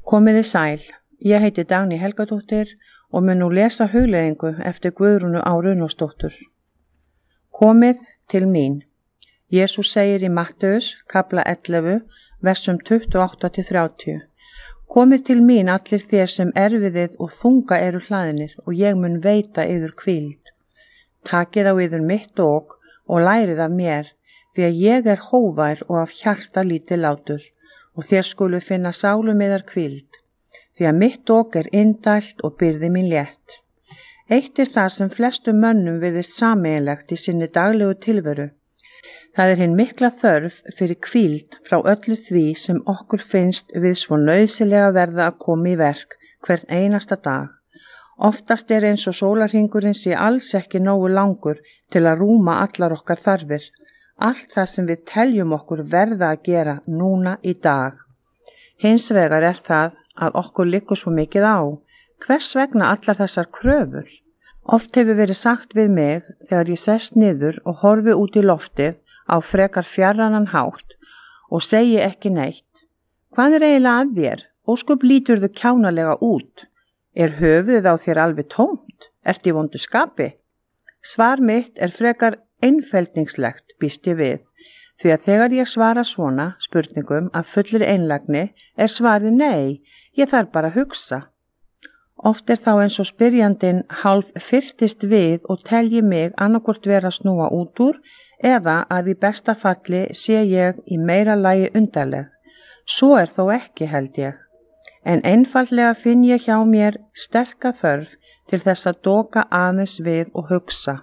Komiði sæl, ég heiti Dagný Helgadóttir og mun nú lesa hugleiðingu eftir Guðrúnu Á Runólfsdóttur. Komið til mín. Jesús segir í Matteus, kafla 11, versum 28-30. Komið til mín allir þér sem erfiðið og þunga eru hlaðnir og ég mun veita yður hvíld. Takið á yður mitt ok og lærið af mér, því að ég er hóvær og af hjarta lítið látur, og þér skulu finna sálum yðar hvíld, því að mitt ok er indælt og byrði mín létt. Eitt er það sem flestum mönnum virðist sameiginlegt í sinni daglegu tilveru. Það er hin mikla þörf fyrir hvíld frá öllu því sem okkur finnst við svo nauðsynlega verða að koma í verk hvern einasta dag. Oftast er eins og sólarhringurinn sé alls ekki nógu langur til að rúma allar okkar þarfir. Allt það sem við teljum okkur verða að gera núna í dag. Hins vegar er það að okkur liggur svo mikið á. Hvers vegna allar þessar kröfur? Oft hefur verið sagt við mig þegar ég sest niður og horfi út í loftið á frekar fjarranan hátt og segi ekki neitt. Hvað er eiginlega að þér? Ósköp líturðu kjánalega út. Er höfuðið á þér alveg tómt? Ertu í vondu skapi? Svar mitt er frekar einfeldningslegt, býst ég við, því að þegar ég svara svona spurningum af fullri einlægni er svarið nei, ég þarf bara að hugsa. Oft er þá eins og spyrjandinn hálf fyrtist við og telji mig annaðhvort vera að snúa út úr eða að í besta falli sé ég í meira lagi undarleg. Svo er þó ekki, held ég. En einfaldlega finn ég hjá mér sterka þörf til þess að doka aðeins við og hugsa.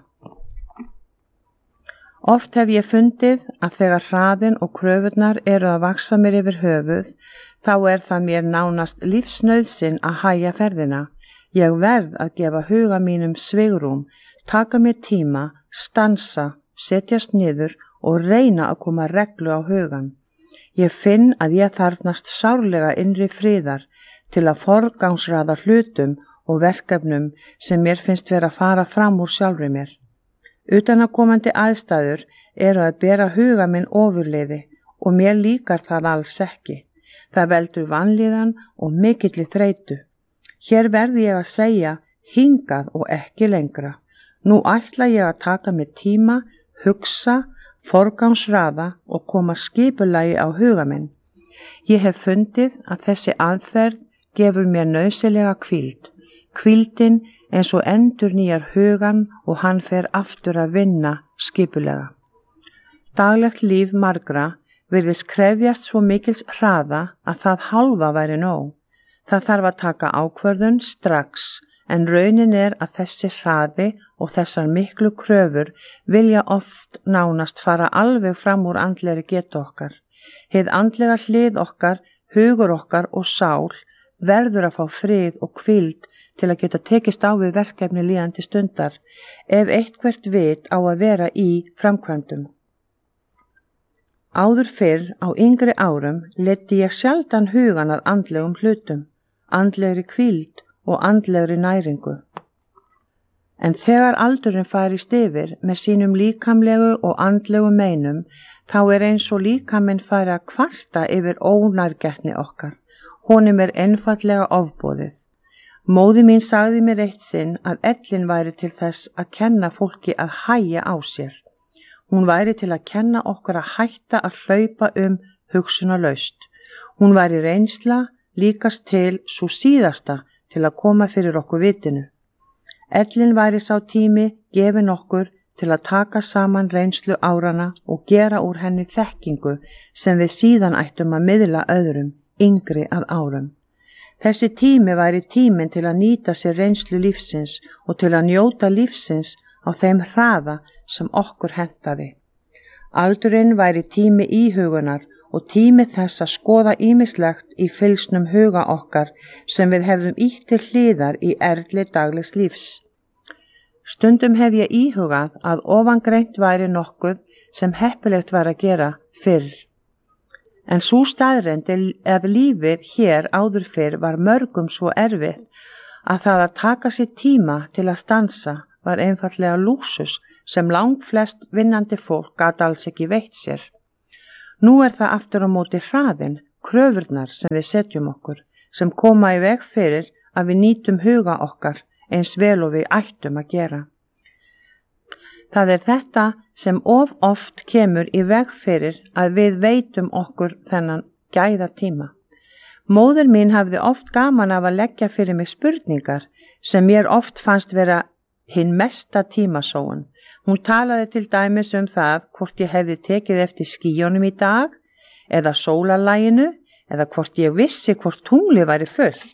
Oft hef ég fundið að þegar hraðinn og kröfurnar eru að vaxa mér yfir höfuð, þá er það mér nánast lífsnauðsyn að hægja ferðina. Ég verð að gefa huga mínum svigrúm, taka mér tíma, stansa, setjast niður og reyna að koma reglu á hugan. Ég finn að ég þarfnast sárlega innri friðar til að forgangsraða hlutum og verkefnum sem mér finnst vera að fara fram úr sjálfri mér. Utanaðkomandi aðstæður eru að bera huga minn ofurliði og mér líkar það alls ekki. Það veldur vanlíðan og mikilli þreytu. Hér verði ég að segja hingað og ekki lengra. Nú ætla ég að taka mér tíma, hugsa, forgangsraða og koma skipulagi á huga minn. Ég hef fundið að þessi aðferð gefur mér nauðsynlega hvíld. Hvíldin eins og endurnýjar hugan og hann fer aftur að vinna skipulega. Daglegt líf margra virðist krefjast svo mikils hraða að það hálfa væri nóg. Það þarf að taka ákvörðun strax, en raunin er að þessi hraði og þessar miklu kröfur vilja oft nánast fara alveg fram úr andlegri getu okkar. Hið andlega hlið okkar, hugur okkar og sál verður að fá frið og hvíld til að geta tekist á við verkefni líðandi stundar, ef eitthvert vit á að vera í framkvæmdum. Áður fyrr á yngri árum leiddi ég sjaldan hugan að andlegum hlutum, andlegri hvíld og andlegri næringu. En þegar aldurinn færist yfir með sínum líkamlegu og andlegu meinum, þá er eins og líkaminn færi að kvarta yfir ónærgætni okkar. Honum er einfaldlega ofboðið. Móðir mín sagði mér eitt sinn að ellin væri til þess að kenna fólki að hægja á sér. Hún væri til að kenna okkur að hætta að hlaupa hugsunarlaust. Hún væri reynsla líkast til svo síðasta til að koma fyrir okkur vitinu. Ellin væri sá tími gefin okkur til að taka saman reynslu árana og gera úr henni þekkingu sem við síðan ættum að miðla öðrum, yngri að árum. Þessi tími væri tíminn til að nýta sér reynslu lífsins og til að njóta lífsins á þeim hraða sem okkur hentaði. Aldurinn væri tími íhugunar og tími þess að skoða ýmislegt í fylgsnum huga okkar sem við hefðum ýtt til hliðar í erli daglegs lífs. Stundum hef ég íhugað að ofangreint væri nokkuð sem heppilegt var að gera fyrr. En sú staðreynd að lífið hér áður fyrr var mörgum svo erfitt að það að taka sér tíma til að stansa var einfaldlega lúxus sem langflest vinnandi fólk gat alls ekki veitt sér. Nú er það aftur á móti hraðinn, kröfurnar sem við setjum okkur, sem koma í veg fyrir að við nýtum huga okkar eins vel og við ættum að gera. Það er þetta sem of oft kemur í veg fyrir að við veitum okkur þennan gæða tíma. Móðir mín hafði oft gaman af að leggja fyrir mig spurningar sem mér oft fannst vera hinn mesta tímasóun. Hún talaði til dæmis það hvort ég hefði tekið eftir skýjunum í dag eða sólarlaginu eða hvort ég vissi hvort tunglið væri fullt.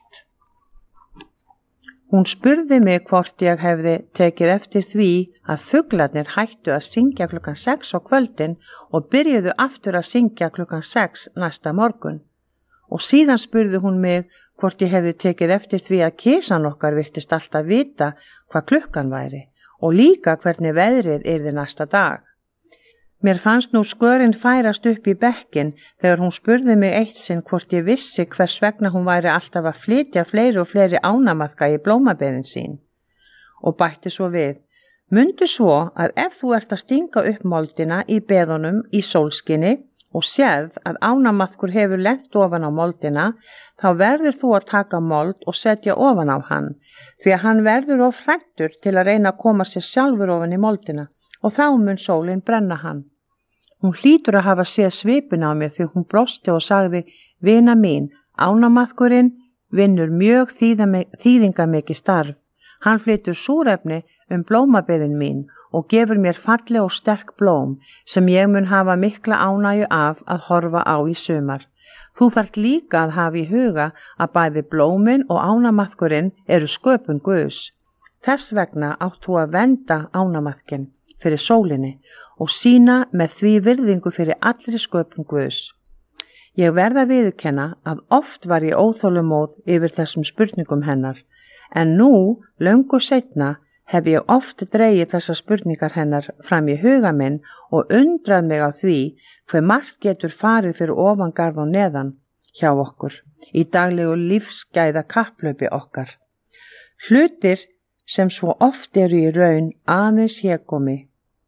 Hún spurði mig hvort ég hefði tekið eftir því að fuglarnir hættu að syngja klukkan 6 á kvöldin og byrjuðu aftur að syngja klukkan 6 næsta morgun. Og síðan spurði hún mig hvort ég hefði tekið eftir því að kisan okkar virtist alltaf vita hvað klukkan væri og líka hvernig veðrið yrði næsta dag. Mér fannst nú skörin færast upp í bekkinn þegar hún spurði mig eitt sinn hvort ég vissi hvers vegna hún væri alltaf að flytja fleiri og fleiri ánamaðka í blómabeðin sín. Og bætti svo við, mundu svo að ef þú ert að stinga upp moldina í beðunum í sólskinni og sérð að ánamaðkur hefur lent ofan á moldina, þá verður þú að taka mold og setja ofan á hann, því að hann verður of hræddur til að reyna að koma sér sjálfur ofan í moldina og þá mun sólin brenna hann. Hún hlýtur að hafa séð svipin á mér því hún brosti og sagði, vina mín, ánamaðkurinn vinnur mjög þýðingamikið starf. Hann flytur súrefni blómabeðin mín og gefur mér falleg og sterk blóm sem ég mun hafa mikla ánægju af að horfa á í sumar. Þú þarft líka að hafa í huga að bæði blómin og ánamaðkurinn eru sköpun Guðs. Þess vegna átt þú að vernda ánamaðkinn fyrir sólinni og sína með því virðingu fyrir allri sköpun Guðs. Ég verð að viðurkenna að oft var ég óþolumóð yfir þessum spurningum hennar, en nú, löngu seinna, hef ég oft dregið þessar spurningar hennar fram í huga minn og undrað mig á því hve margt getur farið fyrir ofangarð og neðan hjá okkur í daglegu lífsgæða kapplaupi okkar. Hlutir sem svo oft eru í raun aðeins hégómi.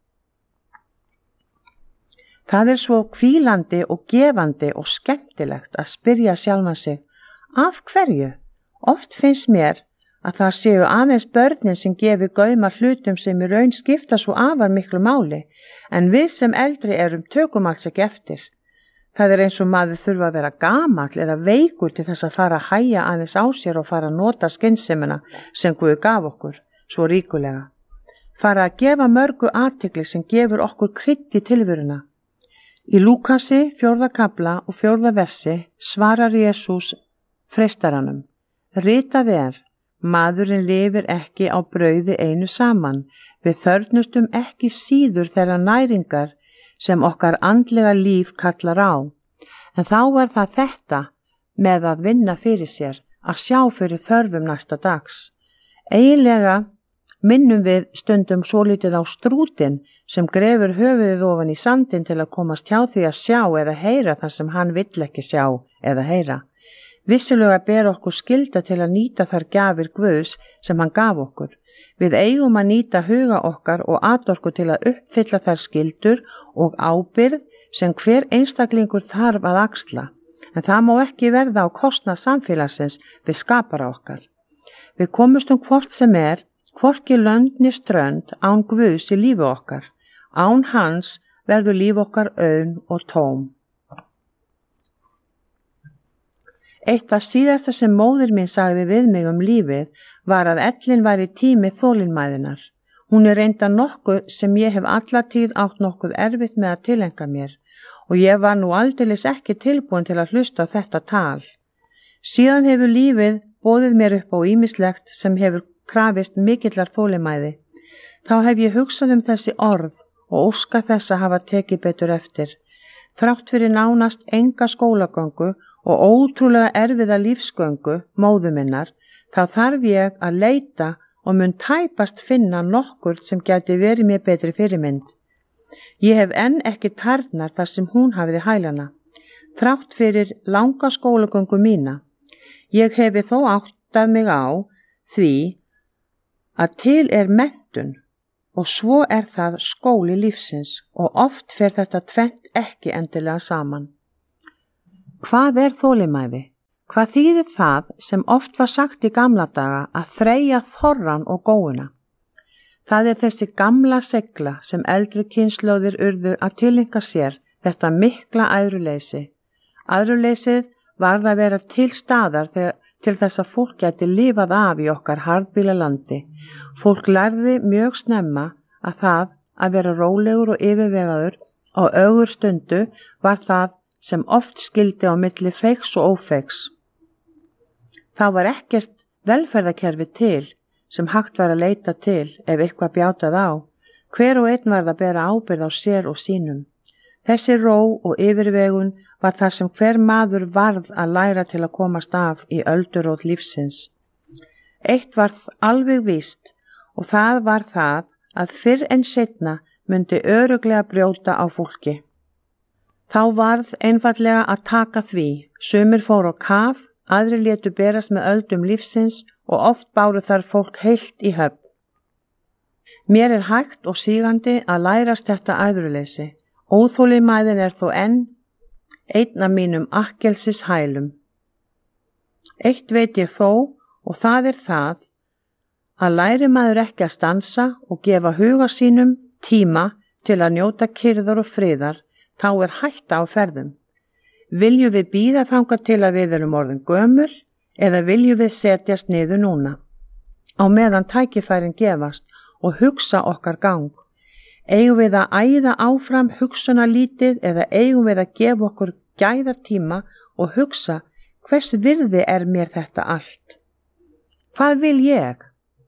Það er svo hvílandi og gefandi og skemmtilegt að spyrja sjálfan sig, af hverju? Oft finnst mér að það séu aðeins börnin sem gefi gaum að hlutum sem í raun skipta svo afar miklu máli, en við sem eldri erum tökum alls ekki eftir. Það er eins og maður þurfa að vera gamall eða veikur til þess að fara að hægja aðeins á sér og fara að nota skynsemina sem Guð gaf okkur svo ríkulega. Fara að gefa mörgu athygli sem gefur okkur krydd í tilveruna. Í Lúkasi 4. kafla og 4. versi svarar Jesús freistaranum, ritað er, maðurinn lifir ekki á brauði einu saman, við þörfnustum ekki síður þeirra næringar sem okkar andlega líf kallar á. En þá er það þetta með að vinna fyrir sér, að sjá fyrir þörfum næsta dags. Eiginlega minnum við stundum svolítið á strútin sem grefur höfuðið ofan í sandin til að komast hjá því að sjá eða heyra það sem hann vill ekki sjá eða heyra. Vissulega ber okkur skylda til að nýta þær gjafir Guðs sem hann gaf okkur. Við eigum að nýta huga okkar og atorku til að uppfylla þær skyldur og ábyrgð sem hver einstaklingur þarf að axla, en það má ekki verða á kostnað samfélagsins við skapara okkar. Við komumst hvort sem hvorki lönd né strönd án Guðs í lífi okkar. Án hans verður líf okkar auðn og tóm. Eitt af síðasta sem móðir mín sagði við mig lífið var að ellin væri tími þolinmæðinnar. Hún er reynda nokkuð sem ég hef alla tíð átt nokkuð erfitt með að tilenga mér og ég var nú aldeilis ekki tilbúin til að hlusta á þetta tal. Síðan hefur lífið boðið mér upp á ýmislegt sem hefur krafist mikillar þolinmæði. Þá hef ég hugsað þessi orð og óskað þess að hafa tekið betur eftir. Þrátt fyrir nánast enga skólagöngu og ótrúlega erfiða lífsgöngu móður minnar, þá þarf ég að leita og mun tæpast finna nokkur sem gæti verið mér betri fyrirmynd. Ég hef enn ekki tærnar þar sem hún hafiði hælana, þrátt fyrir langa skólagöngu mína. Ég hefi þó áttað mig á því að til er menntun og svo er það skóli lífsins og oft fer þetta tvennt ekki endilega saman. Hvað er þolinmæði? Hvað þýðir það sem oft var sagt í gamla daga að þreyja þorrann og góuna? Það er þessi gamla segla sem eldri kynslóðir urðu að tileinka sér þetta mikla æðruleysi. Æðruleysið varð að vera til staðar til þess að fólk gæti lifað af í okkar harðbýla landi. Fólk lærði mjög snemma að það að vera rólegur og yfirvegaður á ögur stundu var það sem oft skildi á milli feigs og ófeigs. Það var ekkert velferðarkerfi til sem hægt var að leita til ef eitthvað bjátað á. Hver og einn varð að bera ábyrgð á sér og sínum. Þessi ró og yfirvegun var það sem hver maður varð að læra til að komast af í öldurót lífsins. Eitt var alveg víst og það var það að fyrr en seinna myndi örugglega brjóta á fólki. Þá varð einfaldlega að taka því. Sumir fóru á kaf, aðrir létu berast með öldum lífsins og oft báru þar fólk heilt í höfn. Mér er hægt og sígandi að lærast þetta æðruleysi. Óþolinmæðin er þó enn einn af mínum akkelsis hælum. Eitt veit ég þó og það er það að læri maður ekki að stansa og gefa huga sínum tíma til að njóta kyrrðar og friðar, þá er hætta á ferðum. Viljum við bíða þangað til að við erum orðin gömul eða viljum við setjast niður núna? Á meðan tækifærin gefast og hugsa okkar gang. Eigum við að æða áfram hugsunarlítið eða eigum við að gefa okkur gæðatíma og hugsa hvers virði er mér þetta allt? Hvað vil ég?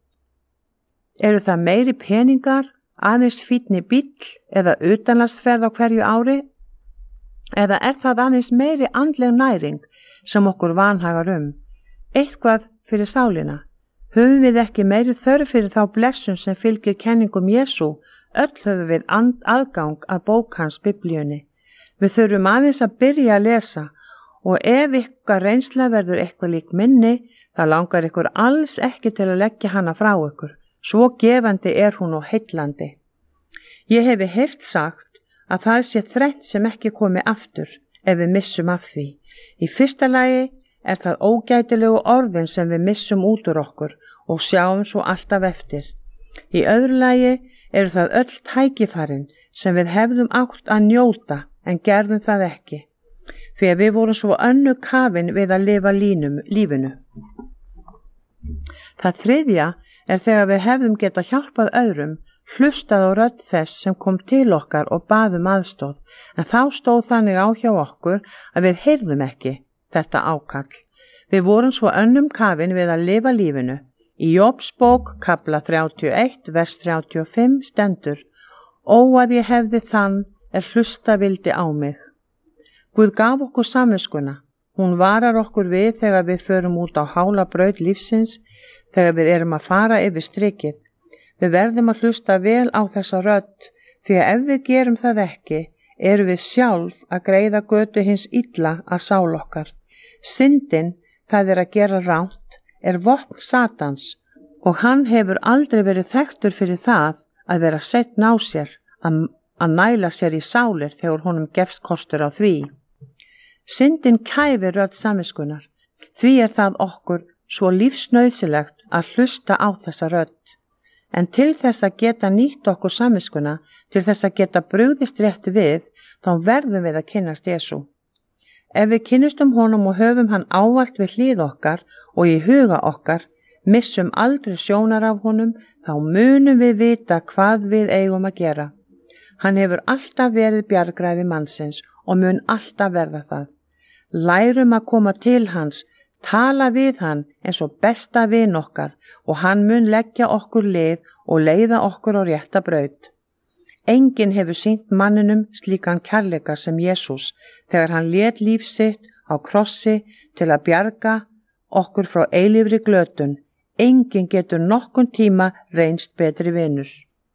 Eru það meiri peningar, aðeins fínni bíll eða utanlandsferð á hverju ári? Eða er það aðeins meiri andleg næring sem okkur vanhagar eitthvað fyrir sálina? Höfum við ekki meiri þörf fyrir þá blessun sem fylgir kenningum Jesú? Öll höfum við aðgang að bók hans Biblíunni. Við þurfum aðeins að byrja að lesa og ef ykkar reynsla verður eitthvað lík minni, það langar ykkur alls ekki til að leggja hana frá ykkur. Svo gefandi er hún og heillandi. Ég hefi heyrt sagt að það sé þrennt sem ekki komi aftur ef við missum af því. Í fyrsta lagi er það ógætilegu orðin sem við missum út úr okkur og sjáum svo alltaf eftir. Í öðru lagi eru það öll tækifærin sem við hefðum átt að njóta en gerðum það ekki, því að við vorum svo önnu kafin við að lifa lífinu. Það þriðja er þegar við hefðum getað hjálpað öðrum, hlustað á rödd þess sem kom til okkar og baðum aðstóð, en þá stóð þannig á hjá okkur að við heyrðum ekki þetta ákall. Við vorum svo önnum kafin við að lifa lífinu. Í Jóbs bók, kafla 31, vers 35 stendur: Ó að ég hefði þann er hlusta vildi á mig. Guð gaf okkur samviskuna. Hún varar okkur við þegar við förum út á hála braut lífsins, þegar við erum að fara yfir strikið. Við verðum að hlusta vel á þessa rödd, því að ef við gerum það ekki, erum við sjálf að greiða götu hins illa að sál okkar. Syndin, það er að gera rangt, er vopn Satans og hann hefur aldrei verið þekktur fyrir það að vera seinn á sér, að næla sér í sálir þegar honum gefst kostur á því. Syndin kæfir rödd samviskunnar, því er það okkur svo lífsnauðsilegt að hlusta á þessa rödd. En til þess að geta nýtt okkur samviskuna, til þess að geta brugðist rétt við, þá verðum við að kynnast Jesú. Ef við kynnustum honum og höfum hann ávallt við hlið okkar og í huga okkar, missum aldrei sjónar af honum, þá munum við vita hvað við eigum að gera. Hann hefur alltaf verið bjargræði mannsins og mun alltaf verða það. Lærum að koma til hans, tala við hann eins og besta vin okkar og hann mun leggja okkur lið og leiða okkur á rétta braut. Enginn hefur sýnt manninum slíkan kærleika sem Jesús þegar hann lét líf sitt á krossi til að bjarga okkur frá eilífri glötun. Enginn getur nokkun tíma reynst betri vinur.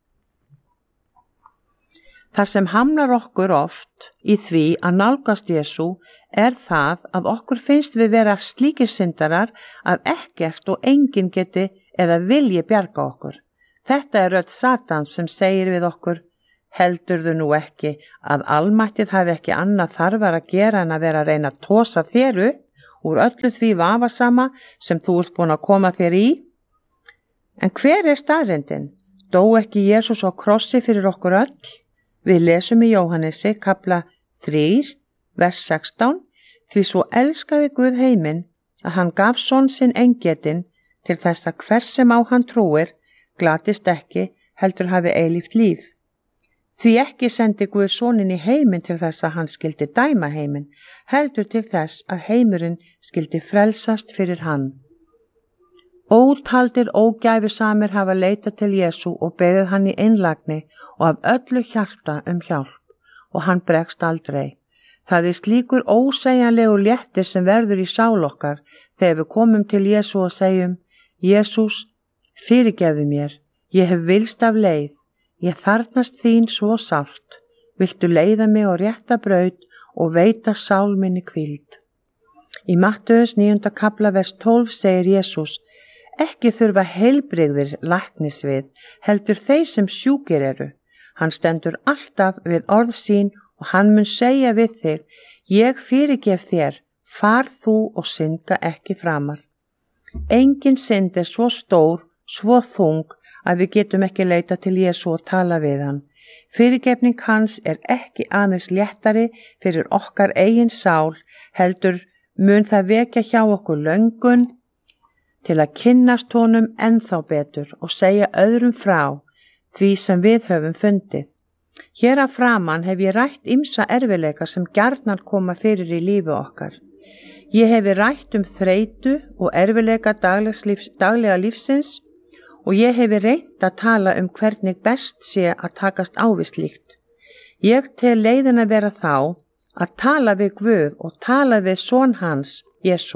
Það sem hamlar okkur oft í því að nálgast Jesú er það að okkur finnst við vera slíkir syndarar að ekkert og enginn geti eða vilji bjarga okkur. Þetta er rödd Satans sem segir við okkur: Heldurðu nú ekki að almættið hafi ekki annað þarfar að gera en að vera að reyna að tosa þér upp úr öllu því vafasama sem þú ert búin að koma þér í? En hver staðreyndin? Dó ekki Jesús á krossi fyrir okkur öll? Við lesum í Jóhannesi kapla 3, vers 16, því svo elskaði Guð heiminn að hann gaf son sinn eingetinn til þess að hver sem á hann trúir glatist ekki, heldur hafi eilíft líf. Því ekki sendi Guð soninn í heiminn til þess að hann skyldi dæma heiminn, heldur til þess að heimurinn skyldi frelsast fyrir hann. Ótaldir ógæfusamir hafa leitað til Jesú og beðið hann í einlægni og af öllu hjarta hjálp, og hann bregst aldrei. Það slíkur ósegjanlegur léttir sem verður í sál okkar þegar við komum til Jesú og segjum: Jesús, fyrirgefðu mér, ég hef villst af leið, ég þarfnast þín svo sárt, viltu leiða mig á rétta braut og veita sál minni hvíld. Í Mattheus 9. kapla vers 12 segir Jesús: ekki þurfa heilbrigðir læknis við, heldur þeir sem sjúkir eru. Hann stendur alltaf við orð sín og hann mun segja við þig: ég fyrirgef þér, far þú og synda ekki framar. Engin synd svo stór, svo þung að við getum ekki leita til Jesú og tala við hann. Fyrirgefning hans ekki aðeins léttari fyrir okkar eigin sál, heldur mun það vekja hjá okkur löngun til að kynnast honum ennþá betur og segja öðrum frá því sem við höfum fundið. Hér að framan hef ég rætt ýmsa erfiðleika sem gjarnan koma fyrir í lífi okkar. Ég hef rætt þreytu og erfiðleika daglega lífsins og ég hef reynt að tala hvernig best sé að takast á við slíkt. Ég tel leiðina vera þá að tala við Guð og tala við son hans, Jesú.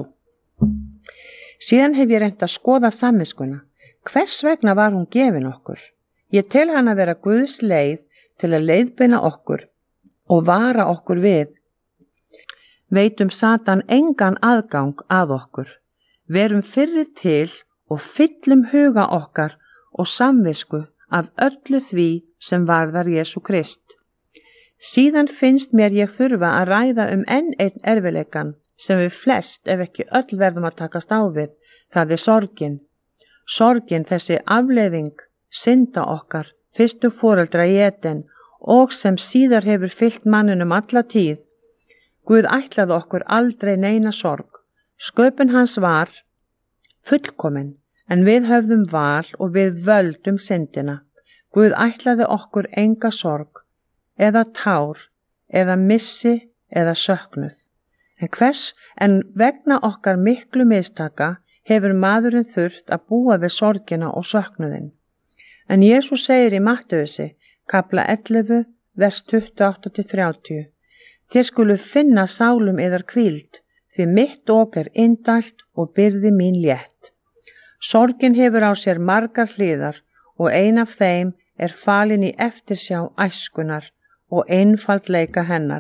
Síðan hef ég reynt að skoða samviskuna. Hvers vegna var hún gefin okkur? Ég tel hana vera Guðs leið til að leiðbeina okkur og vara okkur við. Veitum Satan engan aðgang að okkur. Verum fyrri til og fyllum huga okkar og samvisku af öllu því sem varðar Jesú Krist. Síðan finnst mér ég þurfa að ræða enn einn erfiðleikann sem við flest ef ekki öll verðum að takast á við, það sorgin. Sorgin, þessi afleiðing synda okkar, fyrstu foreldra í Eden og sem síðar hefur fylgt manninum alla tíð. Guð ætlaði okkur aldrei neina sorg. Sköpun hans var fullkomin, en við höfðum val og við völdum syndina. Guð ætlaði okkur enga sorg, eða tár, eða missi, eða söknuð. En vegna okkar miklu mistaka hefur maðurinn þurft að búa við sorgina og söknuðin. En Jesús segir í Matteusi, kapla 11, vers 28-30: þér skulu finna sálum yðar hvíld, því mitt ok indælt og byrði mín létt. Sorgin hefur á sér margar hliðar og ein af þeim falin í eftirsjá æskunar og einfaldleika hennar.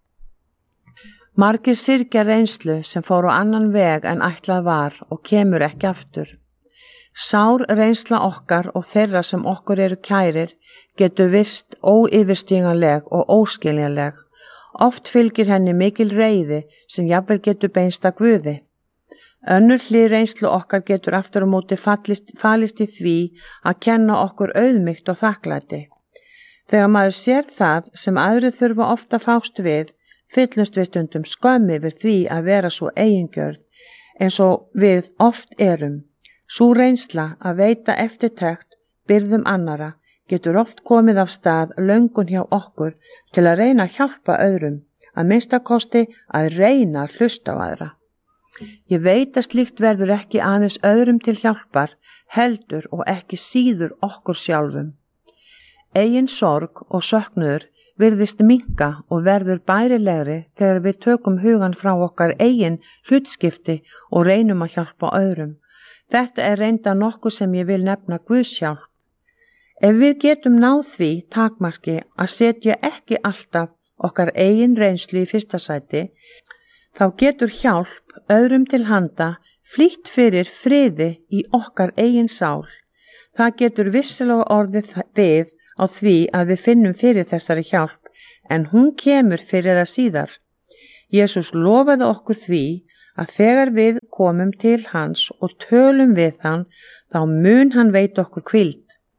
Margir syrgja reynslu sem fór á annan veg en ætlað var og kemur ekki aftur. Sár reynsla okkar og þeirra sem okkur eru kærir getur virst óyfirstíganleg og óskiljanleg. Oft fylgir henni mikil reiði sem jafnvel getur beinst að Guði. Önnur hlið reynslu okkar getur aftur á móti falist í því að kenna okkur auðmýkt og þakklæti. Þegar maður sér það sem aðrir þurfa ofta fást við, fyllumst við stundum skömm yfir því að vera svo eigingjörn eins og við oft erum. Sú reynsla að veita eftirtekt byrðum annara getur oft komið af stað löngun hjá okkur til að reyna að hjálpa öðrum, að minnstakosti að reyna að hlusta á aðra. Ég veit að slíkt verður ekki aðeins öðrum til hjálpar, heldur og ekki síður okkur sjálfum. Eigin sorg og söknuður virðist minnka og verður bærilegri þegar við tökum hugan frá okkar eigin hlutskipti og reynum að hjálpa öðrum. Þetta reynda nokkuð sem ég vil nefna Guðshjálp. Ef við getum náð því takmarki að setja ekki alltaf okkar eigin reynslu í fyrsta sæti, þá getur hjálp öðrum til handa flýtt fyrir friði í okkar eigin sál. Það getur vissilega orðið við á því að við finnum fyrir þessari hjálp, en hún kemur fyrir það síðar. Jesús lofaði okkur því að þegar við komum til hans og tölum við hann, þá mun hann veita okkur hvíld.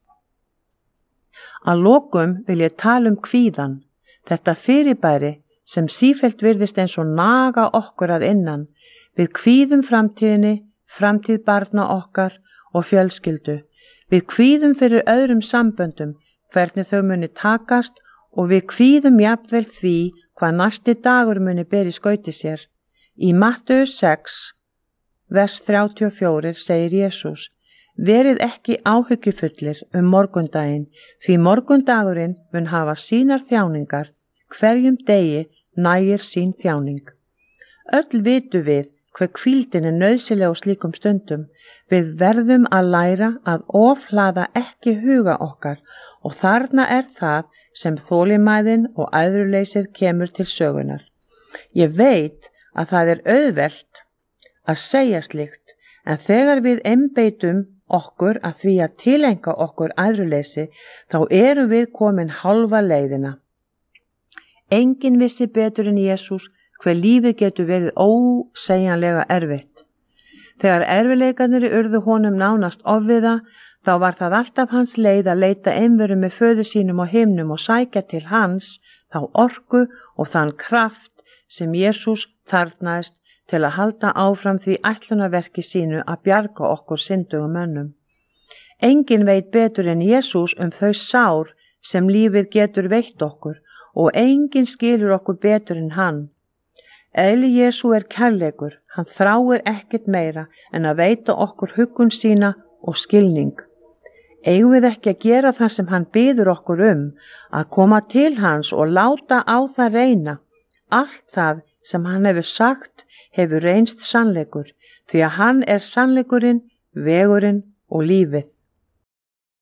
Að lokum vil ég tala kvíðan, þetta fyrirbæri sem sífellt virðist eins og naga okkur að innan. Við kvíðum framtíðinni, framtíð barna okkar og fjölskyldu. Við kvíðum fyrir öðrum samböndum, hvernig þau muni takast, og við kvíðum jafnvel því hvað næsti dagur muni beri skauti sér. Í Mattheus 6, vers 34 segir Jesús: Verið ekki áhyggjufullir morgundaginn, því morgundagurinn mun hafa sínar þjáningar, hverjum degi nægir sín þjáning. Öll vitum við hver hvíldin nauðsynleg á slíkum stundum. Við verðum að læra að ofhlaða ekki huga okkar, og þarna það sem þolinmæðin og æðruleysið kemur til sögunar. Ég veit að það auðvelt að segja slíkt, en þegar við einbeitum okkur að því að tileinka okkur æðruleysi, þá erum við komin hálfa leiðina. Enginn vissi betur en Jesús hver lífið getur verið ósegjanlega erfitt. Þegar erfiðleikarnir urðu honum nánast ofviða, þá var það alltaf hans leið að leita einveru með föður sínum á himnum og sækja til hans þá orku og þann kraft sem Jesús þarfnaðist til að halda áfram því ætlunarverki sínu að bjarga okkur syndugum mönnum. Enginn veit betur en Jesús þau sár sem lífið getur veitt okkur, og enginn skilur okkur betur en hann. Eðli Jesú kærleikur, hann þráir ekkert meira en að veita okkur huggun sína og skilning. Eigum við ekki að gera það sem hann biður okkur að koma til hans og láta á það reyna? Allt það sem hann hefur sagt hefur reynst sannleikur, því að hann sannleikurinn, vegurinn og lífið.